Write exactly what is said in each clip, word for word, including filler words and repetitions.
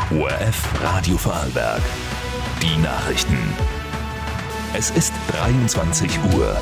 O R F Radio Vorarlberg. Die Nachrichten. Es ist dreiundzwanzig Uhr.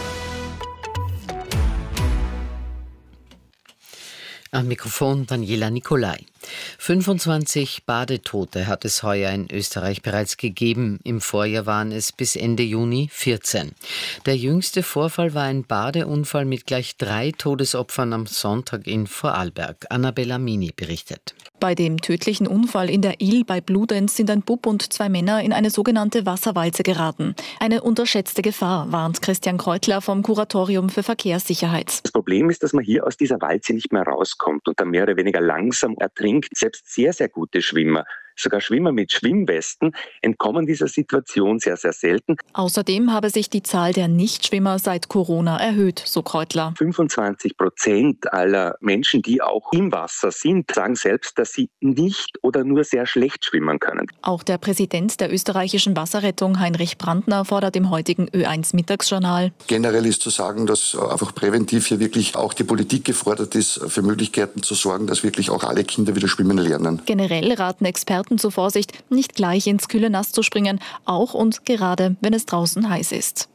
Am Mikrofon Daniela Nicolai. fünfundzwanzig Badetote hat es heuer in Österreich bereits gegeben. Im Vorjahr waren es bis Ende Juni vierzehn. Der jüngste Vorfall war ein Badeunfall mit gleich drei Todesopfern am Sonntag in Vorarlberg. Annabella Mini berichtet. Bei dem tödlichen Unfall in der Ill bei Bludenz sind ein Bub und zwei Männer in eine sogenannte Wasserwalze geraten. Eine unterschätzte Gefahr, warnt Christian Kreutler vom Kuratorium für Verkehrssicherheit. Das Problem ist, dass man hier aus dieser Walze nicht mehr rauskommt und dann mehr oder weniger langsam ertrinkt. Selbst sehr, sehr gute Schwimmer, sogar Schwimmer mit Schwimmwesten, entkommen dieser Situation sehr, sehr selten. Außerdem habe sich die Zahl der Nichtschwimmer seit Corona erhöht, so Kreutler. fünfundzwanzig Prozent aller Menschen, die auch im Wasser sind, sagen selbst, dass sie nicht oder nur sehr schlecht schwimmen können. Auch der Präsident der österreichischen Wasserrettung, Heinrich Brandner, fordert im heutigen Ö eins Mittagsjournal. Generell ist zu sagen, dass einfach präventiv hier wirklich auch die Politik gefordert ist, für Möglichkeiten zu sorgen, dass wirklich auch alle Kinder wieder schwimmen lernen. Generell raten Experten zur Vorsicht, nicht gleich ins kühle Nass zu springen, auch und gerade, wenn es draußen heiß ist.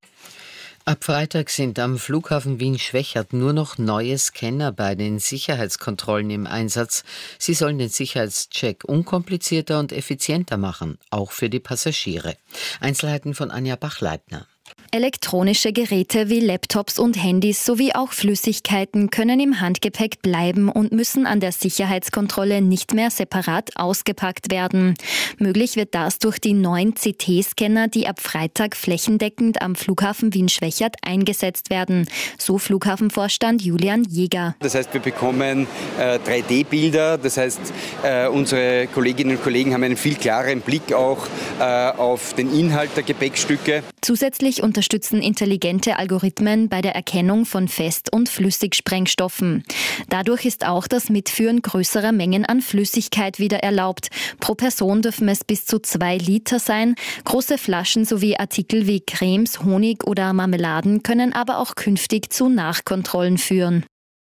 Ab Freitag sind am Flughafen Wien-Schwechat nur noch neue Scanner bei den Sicherheitskontrollen im Einsatz. Sie sollen den Sicherheitscheck unkomplizierter und effizienter machen, auch für die Passagiere. Einzelheiten von Anja Bachleitner. Elektronische Geräte wie Laptops und Handys sowie auch Flüssigkeiten können im Handgepäck bleiben und müssen an der Sicherheitskontrolle nicht mehr separat ausgepackt werden. Möglich wird das durch die neuen C T-Scanner, die ab Freitag flächendeckend am Flughafen Wien-Schwechat eingesetzt werden. So Flughafenvorstand Julian Jäger. Das heißt, wir bekommen äh, drei D Bilder. Das heißt, äh, unsere Kolleginnen und Kollegen haben einen viel klareren Blick auch äh, auf den Inhalt der Gepäckstücke. Zusätzlich unterstützen intelligente Algorithmen bei der Erkennung von Fest- und Flüssigsprengstoffen. Dadurch ist auch das Mitführen größerer Mengen an Flüssigkeit wieder erlaubt. Pro Person dürfen es bis zu zwei Liter sein. Große Flaschen sowie Artikel wie Cremes, Honig oder Marmeladen können aber auch künftig zu Nachkontrollen führen.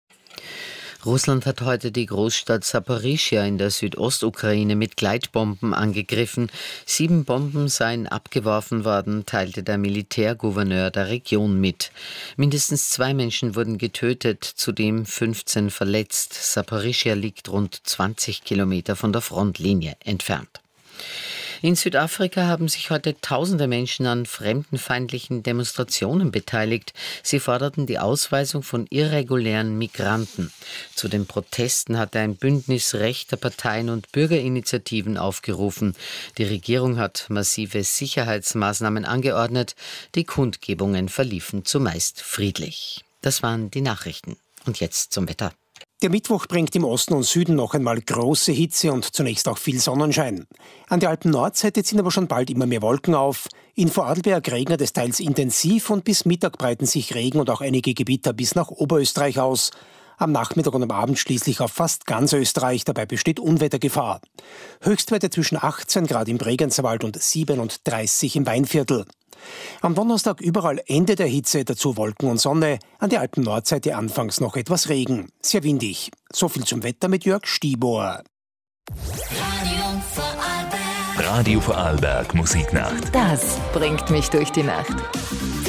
Russland hat heute die Großstadt Saporischschja in der Südostukraine mit Gleitbomben angegriffen. Sieben Bomben seien abgeworfen worden, teilte der Militärgouverneur der Region mit. Mindestens zwei Menschen wurden getötet, zudem fünfzehn verletzt. Saporischschja liegt rund zwanzig Kilometer von der Frontlinie entfernt. In Südafrika haben sich heute tausende Menschen an fremdenfeindlichen Demonstrationen beteiligt. Sie forderten die Ausweisung von irregulären Migranten. Zu den Protesten hatte ein Bündnis rechter Parteien und Bürgerinitiativen aufgerufen. Die Regierung hat massive Sicherheitsmaßnahmen angeordnet. Die Kundgebungen verliefen zumeist friedlich. Das waren die Nachrichten. Und jetzt zum Wetter. Der Mittwoch bringt im Osten und Süden noch einmal große Hitze und zunächst auch viel Sonnenschein. An der Alpen-Nordseite ziehen aber schon bald immer mehr Wolken auf. In Vorarlberg regnet es teils intensiv und bis Mittag breiten sich Regen und auch einige Gewitter bis nach Oberösterreich aus. Am Nachmittag und am Abend schließlich auf fast ganz Österreich, dabei besteht Unwettergefahr. Höchstwerte zwischen achtzehn Grad im Bregenzerwald und siebenunddreißig im Weinviertel. Am Donnerstag überall Ende der Hitze, dazu Wolken und Sonne. An der Alpen-Nordseite anfangs noch etwas Regen. Sehr windig. So viel zum Wetter mit Jörg Stiebohr. Radio Vorarlberg. Radio Vorarlberg Musiknacht. Das bringt mich durch die Nacht.